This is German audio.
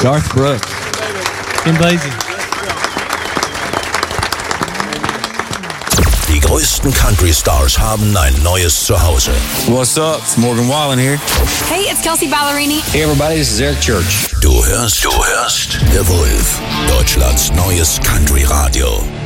Garth Brooks. Kim Basie. Die größten Country-Stars haben ein neues Zuhause. What's up? It's Morgan Wallen here. Hey, it's Kelsey Ballerini. Hey everybody, this is Eric Church. Du hörst The Wolf, Deutschlands neues Country-Radio.